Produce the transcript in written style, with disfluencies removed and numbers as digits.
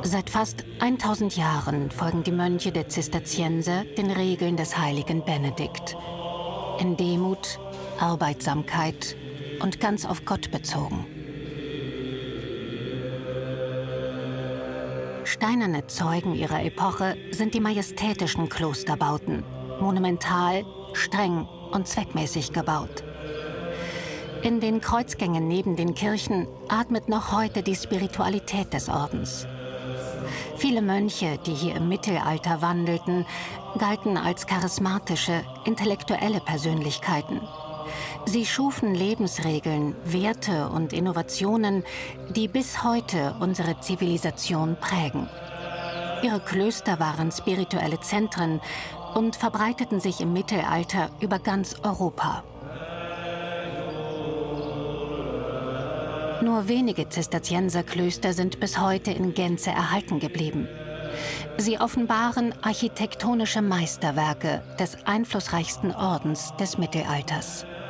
Seit fast 1000 Jahren folgen die Mönche der Zisterzienser den Regeln des heiligen Benedikt. In Demut, Arbeitsamkeit und ganz auf Gott bezogen. Steinerne Zeugen ihrer Epoche sind die majestätischen Klosterbauten, monumental, streng und zweckmäßig gebaut. In den Kreuzgängen neben den Kirchen atmet noch heute die Spiritualität des Ordens. Viele Mönche, die hier im Mittelalter wandelten, galten als charismatische, intellektuelle Persönlichkeiten. Sie schufen Lebensregeln, Werte und Innovationen, die bis heute unsere Zivilisation prägen. Ihre Klöster waren spirituelle Zentren und verbreiteten sich im Mittelalter über ganz Europa. Nur wenige Zisterzienserklöster sind bis heute in Gänze erhalten geblieben. Sie offenbaren architektonische Meisterwerke des einflussreichsten Ordens des Mittelalters.